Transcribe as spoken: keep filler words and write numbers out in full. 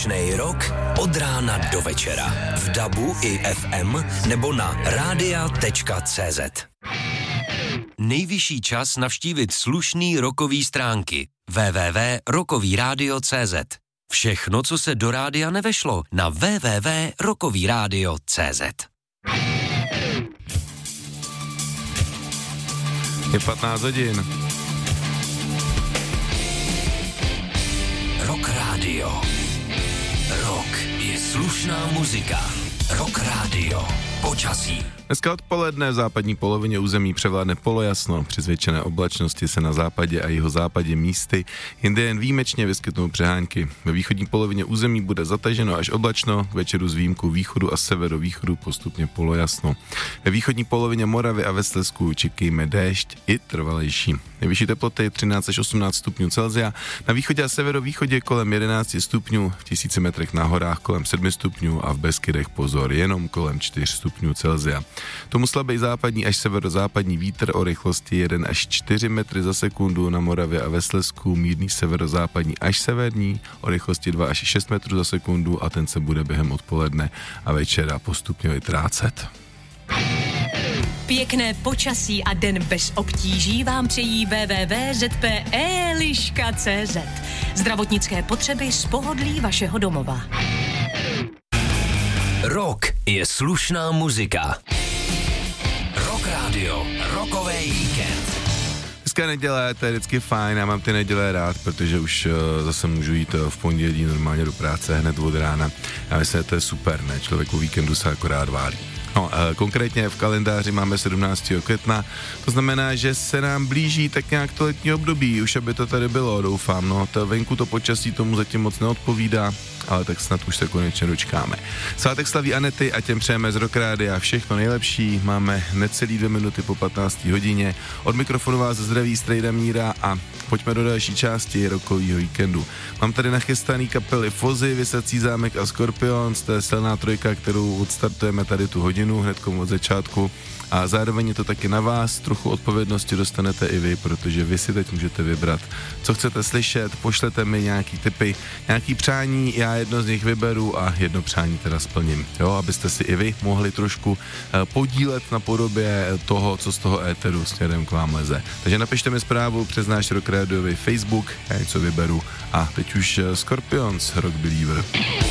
Rok od rána do večera v dabu i ef em nebo na rádia tečka cé zet. Nejvyšší čas navštívit slušný rokový stránky w w w tečka rokový rádio tečka cé zet. Všechno, co se do rádia nevešlo, na w w w tečka rokový rádio tečka cé zet. Je patnáct hodin. Rock Radio. Rock je slušná muzika. Rock Radio. Počasí. Dneska odpoledne v západní polovině území převládne polojasno, při zvětšené oblačnosti se na západě a jihozápadě místy, jinde jen výjimečně vyskytnou přehánky. Ve východní polovině území bude zataženo až oblačno, k večeru z výjimkou východu a severovýchodu postupně polojasno. Ve východní polovině Moravy a ve Slezsku čekejme déšť i trvalejší. Nejvyšší teploty třináct až osmnáct stupňů Celsia, na východě a severovýchodě kolem jedenáct stupňů, v tisíci metrech na horách kolem sedm stupňů a v Beskydech pozor jenom kolem čtyř stupňů Celsia. Tomu slabý západní až severozápadní vítr o rychlosti jeden až čtyři metry za sekundu, na Moravě a ve Slezsku mírný severozápadní až severní o rychlosti dva až šest metrů za sekundu a ten se bude během odpoledne a večera postupně vytrácet. Pěkné počasí a den bez obtíží vám přejí w w w tečka zet p eliška tečka cé zet. Zdravotnické potřeby z pohodlí vašeho domova. Rock je slušná muzika. Rock Radio, rokový víkend. Dneska neděle, to je vždycky fajn, já mám ty neděle rád, protože už uh, zase můžu jít uh, v pondělí normálně do práce hned od rána. Já myslím, že to je super, ne? Člověk o víkendu se akorát válí. No, uh, konkrétně v kalendáři máme sedmnáctého května, to znamená, že se nám blíží tak nějak to letní období, už aby to tady bylo, doufám, no, to venku to počasí tomu zatím moc neodpovídá, ale tak snad už se konečně dočkáme. Svátek slaví Anety a těm přejeme z Rock Rádia všechno nejlepší, máme necelý dvě minuty po patnácté hodině, od mikrofonu vás zdraví Strejda Míra a pojďme do další části rockovýho víkendu. Mám tady nachystaný kapely Fozy, Visací zámek a Scorpions, to je silná trojka, kterou odstartujeme tady tu hodinu hnedkom od začátku a zároveň je to taky na vás, trochu odpovědnosti dostanete i vy, protože vy si teď můžete vybrat, co chcete slyšet, pošlete mi nějaký tipy, nějaký přání, já jedno z nich vyberu a jedno přání teda splním, jo, abyste si i vy mohli trošku podílet na podobě toho, co z toho éteru směrem k vám leze. Takže napište mi zprávu přes náš Rock Radiový Facebook, já něco vyberu a teď už Scorpions, Rock Believer.